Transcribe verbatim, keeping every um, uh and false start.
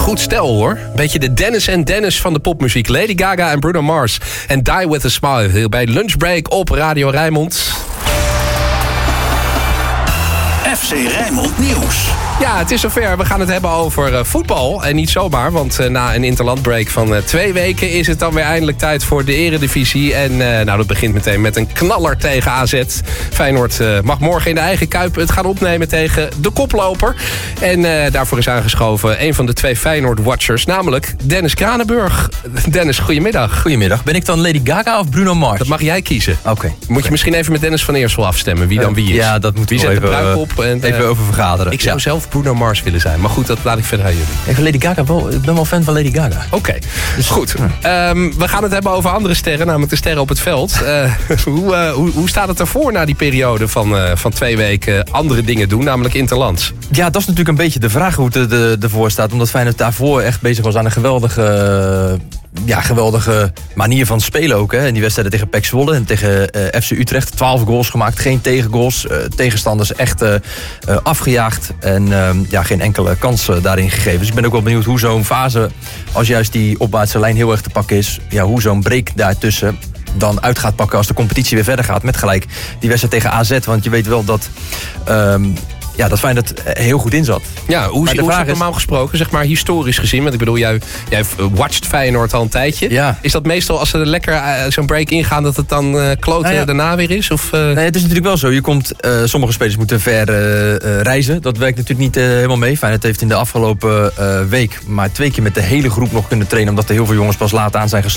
goed stel hoor. Beetje de Dennis en Dennis van de popmuziek. Lady Gaga en Bruno Mars. En Die With A Smile. Hier bij Lunchbreak op Radio Rijnmond. F C Rijnmond Nieuws. Ja, het is zover. We gaan het hebben over uh, voetbal. En niet zomaar, want uh, na een interlandbreak van uh, twee weken... is het dan weer eindelijk tijd voor de eredivisie. En uh, nou, dat begint meteen met een knaller tegen A Z. Feyenoord uh, mag morgen in de eigen Kuip het gaan opnemen tegen de koploper. En uh, daarvoor is aangeschoven een van de twee Feyenoord-watchers... namelijk Dennis Kranenburg. Dennis, goedemiddag. Goedemiddag. Ben ik dan Lady Gaga of Bruno Mars? Dat mag jij kiezen. Oké. Okay. Moet je misschien even met Dennis van Eersel afstemmen wie dan wie is. Ja, dat moeten we wie even, zet de pruik op en, even uh, over vergaderen. Ik zou ja. zelf Bruno Mars willen zijn. Maar goed, dat laat ik verder aan jullie. Ik, Lady Gaga wel, ik ben wel fan van Lady Gaga. Oké, okay. dus goed. Um, we gaan het hebben over andere sterren, namelijk de sterren op het veld. Uh, hoe, uh, hoe, hoe staat het ervoor na die periode van, uh, van twee weken andere dingen doen, namelijk interlands? Ja, dat is natuurlijk een beetje de vraag hoe het er, ervoor staat. Omdat Feyenoord daarvoor echt bezig was aan een geweldige... Ja, geweldige manier van spelen ook. Hè. In die wedstrijden tegen P E C Zwolle en tegen uh, F C Utrecht. twaalf goals gemaakt, geen tegengoals. Uh, tegenstanders echt uh, uh, afgejaagd. En uh, ja, geen enkele kans uh, daarin gegeven. Dus ik ben ook wel benieuwd hoe zo'n fase, als juist die opwaartse lijn heel erg te pakken is... Ja, hoe zo'n break daartussen dan uit gaat pakken als de competitie weer verder gaat. Met gelijk die wedstrijd tegen A Z. Want je weet wel dat... Um, Ja, dat Feyenoord heel goed in zat. Ja, hoe, hoe is dat normaal gesproken, zeg maar historisch gezien? Want ik bedoel, jij, jij watcht Feyenoord al een tijdje. Ja. Is dat meestal als ze er lekker uh, zo'n break ingaan... dat het dan uh, kloten nou ja. daarna weer is? Of, uh... nee, het is natuurlijk wel zo. Je komt, uh, sommige spelers moeten ver uh, uh, reizen. Dat werkt natuurlijk niet uh, helemaal mee. Feyenoord heeft in de afgelopen uh, week... maar twee keer met de hele groep nog kunnen trainen... omdat er heel veel jongens pas laat aan zijn gesloten.